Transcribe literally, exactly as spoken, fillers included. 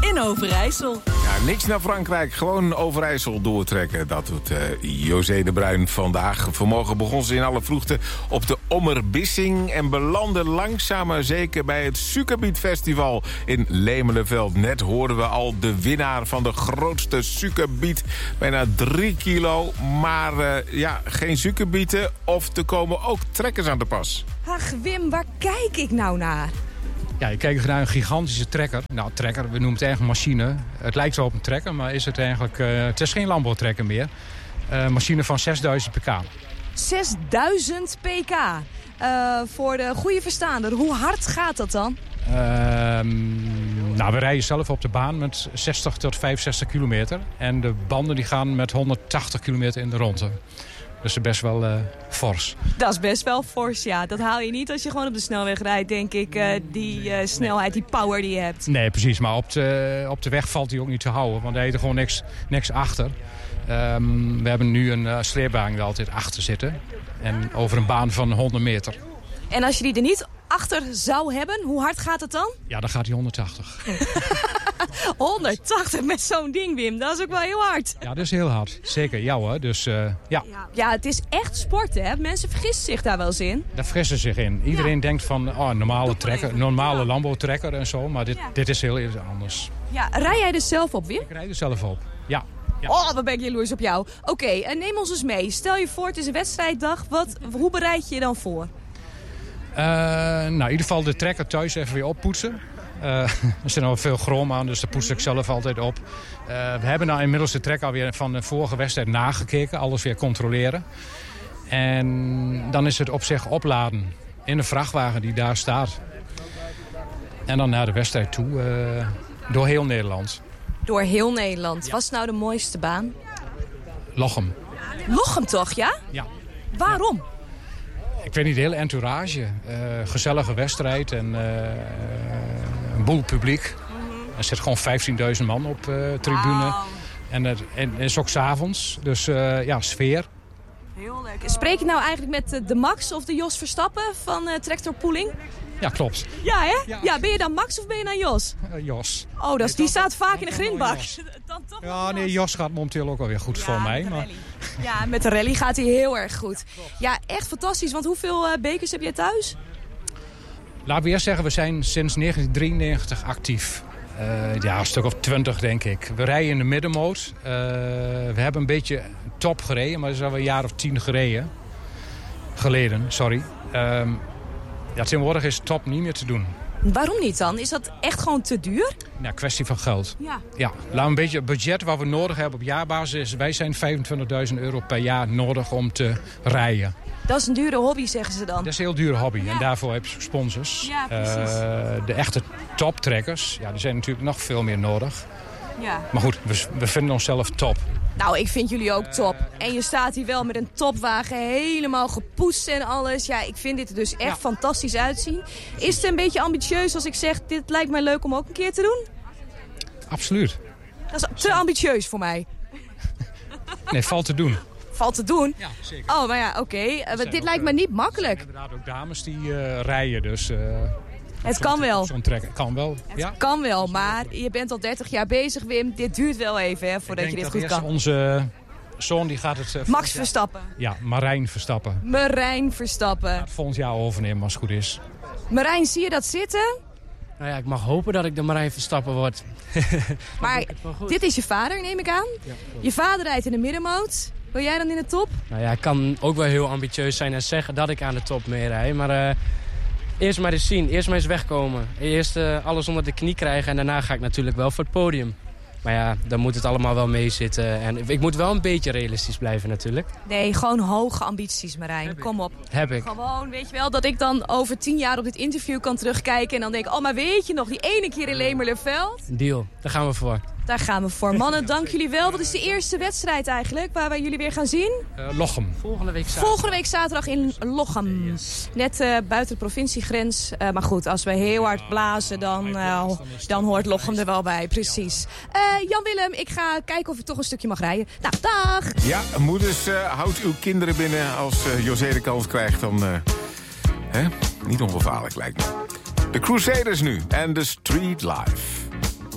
in Overijssel. Ja, niks naar Frankrijk, gewoon Overijssel doortrekken. Dat doet uh, José de Bruin vandaag. Vanmorgen begon ze in alle vroegte op de Ommerbissing... en belandde langzaam maar zeker bij het Suikerbietfestival in Lemelenveld. Net hoorden we al de winnaar van de grootste suikerbiet. Bijna drie kilo, maar uh, ja, geen suikerbieten. Of er komen ook trekkers aan de pas. Ach Wim, waar kijk ik nou naar? Ja, je kijkt naar een gigantische trekker. Nou, trekker, we noemen het eigenlijk machine. Het lijkt zo op een trekker, maar is het eigenlijk... Uh, het is geen landbouwtrekker meer. Een uh, machine van zesduizend pk. zesduizend pk? Uh, voor de goede verstaander, hoe hard gaat dat dan? Uh, nou, we rijden zelf op de baan met zestig tot vijfenzestig kilometer. En de banden die gaan met honderdtachtig kilometer in de ronde. Dus best wel uh, fors. Dat is best wel fors, ja. Dat haal je niet als je gewoon op de snelweg rijdt, denk ik. Uh, die uh, snelheid, die power die je hebt. Nee, precies. Maar op de, op de weg valt hij ook niet te houden. Want hij heeft er gewoon niks, niks achter. Um, we hebben nu een uh, sleepwagen er altijd achter zitten. En over een baan van honderd meter. En als je die er niet achter zou hebben, hoe hard gaat het dan? Ja, dan gaat hij honderdtachtig. honderdtachtig met zo'n ding, Wim. Dat is ook wel heel hard. Ja, dat is heel hard. Zeker jou, hè. Dus uh, ja. Ja, het is echt sport, hè. Mensen vergissen zich daar wel eens in. Daar vergissen zich in. Iedereen ja. denkt van, oh, normale trekker, normale ja. landbouwtrekker en zo. Maar dit, ja. dit is heel anders. Ja, rij jij er zelf op, Wim? Ik rijd er zelf op, ja. Ja. Oh, wat ben ik jaloers op jou. Oké, okay, neem ons eens mee. Stel je voor, het is een wedstrijddag. Wat, hoe bereid je je dan voor? Uh, nou, in ieder geval de trekker thuis even weer oppoetsen. Uh, er zit nog veel chroom aan, dus daar poets ik zelf altijd op. Uh, we hebben nou inmiddels de trekker alweer van de vorige wedstrijd nagekeken. Alles weer controleren. En dan is het op zich opladen in de vrachtwagen die daar staat. En dan naar de wedstrijd toe, uh, door heel Nederland. Door heel Nederland. Ja. Wat is nou de mooiste baan? Lochem. Lochem toch, ja? Ja. Waarom? Ja. Ik weet niet, de hele entourage. Uh, gezellige wedstrijd en uh, een boel publiek. Mm-hmm. Er zit gewoon vijftienduizend man op uh, tribune. Wow. En het en, is ook 's avonds. Dus uh, ja, sfeer. Heel leuk. Spreek je nou eigenlijk met de Max of de Jos Verstappen van uh, Tractor Pooling? Ja, klopt. Ja, hè? Ja. Ja, ben je dan Max of ben je dan Jos? Uh, Jos. Oh, dat is, die staat vaak in de grindbak. Dan toch ja, nee, Jos gaat momenteel ook alweer goed ja, voor mij. Maar... Ja, met de rally gaat hij heel erg goed. Ja, echt fantastisch. Want hoeveel uh, bekers heb jij thuis? Laten we eerst zeggen, we zijn sinds negentien drieënnegentig actief. Uh, ja, een stuk of twintig, denk ik. We rijden in de middenmoot. Uh, we hebben een beetje top gereden, maar dat is al een jaar of tien gereden. Geleden, sorry. Uh, ja, tegenwoordig is top niet meer te doen. Waarom niet dan? Is dat echt gewoon te duur? Ja, kwestie van geld. Ja. Ja, laat een beetje het budget wat we nodig hebben op jaarbasis. Wij zijn vijfentwintigduizend euro per jaar nodig om te rijden. Dat is een dure hobby, zeggen ze dan. Dat is een heel dure hobby. Ja. En daarvoor heb je sponsors. Ja, precies. Uh, de echte toptrekkers, ja, die zijn natuurlijk nog veel meer nodig. Ja. Maar goed, we, we vinden onszelf top. Nou, ik vind jullie ook top. En je staat hier wel met een topwagen, helemaal gepoetst en alles. Ja, ik vind dit er dus echt ja. fantastisch uitzien. Is het een beetje ambitieus als ik zeg, dit lijkt mij leuk om ook een keer te doen? Absoluut. Dat is te ambitieus voor mij. Nee, valt te doen. Valt te doen? Ja, zeker. Oh, maar ja, oké. Okay. Uh, dit ook, lijkt me niet makkelijk. Er zijn inderdaad ook dames die uh, rijden, dus... Uh, het kan wel. Zo'n trekker kan wel. Het ja. kan wel, maar je bent al dertig jaar bezig, Wim. Dit duurt wel even, hè, voordat je dit goed kan. Onze zoon die gaat het... Uh, Max Verstappen. Ja, Marijn Verstappen. Marijn Verstappen. Gaat volgend jaar overnemen als het goed is. Marijn, zie je dat zitten? Nou ja, ik mag hopen dat ik de Marijn Verstappen word. Maar dit is je vader, neem ik aan. Ja, je vader rijdt in de middenmoot. Wil jij dan in de top? Nou ja, ik kan ook wel heel ambitieus zijn en zeggen dat ik aan de top mee rijd. Maar uh, eerst maar eens zien, eerst maar eens wegkomen. Eerst uh, alles onder de knie krijgen en daarna ga ik natuurlijk wel voor het podium. Maar ja, dan moet het allemaal wel meezitten. En ik moet wel een beetje realistisch blijven natuurlijk. Nee, gewoon hoge ambities, Marijn. Kom op. Heb ik. Gewoon, weet je wel, dat ik dan over tien jaar op dit interview kan terugkijken... en dan denk ik, oh, maar weet je nog, die ene keer in Lemelenveld? Deal, daar gaan we voor. Daar gaan we voor. Mannen, dank jullie wel. Wat is de eerste wedstrijd eigenlijk, waar wij jullie weer gaan zien? Uh, Lochem. Volgende week zaterdag. Volgende week zaterdag in Lochem. Yes. Net uh, buiten de provinciegrens. Uh, maar goed, als we heel hard blazen, dan, uh, dan hoort Lochem er wel bij. Precies. Uh, Jan-Willem, ik ga kijken of ik toch een stukje mag rijden. Nou, dag! Ja, moeders, uh, houd uw kinderen binnen. Als uh, José de kans krijgt, dan... Uh, hè? Niet ongevaarlijk, lijkt me. De Crusaders nu en de Street Life.